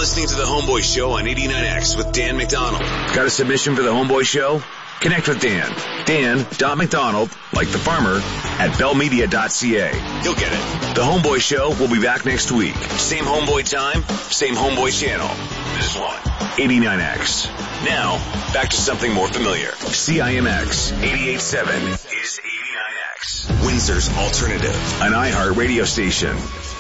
listening to The Homeboy Show on 89X with Dan McDonald. Got a submission for The Homeboy Show? Connect with Dan. Dan.McDonald, like the farmer, at bellmedia.ca. You'll get it. The Homeboy Show will be back next week. Same Homeboy time, same Homeboy channel. This one. 89X. Now, back to something more familiar. CIMX 88.7 is 89X. Windsor's Alternative. An iHeart radio station.